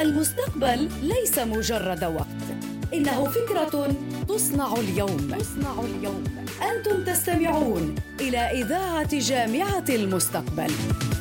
المستقبل ليس مجرد وقت، إنه فكرة تصنع اليوم. أنتم تستمعون إلى إذاعة جامعة المستقبل.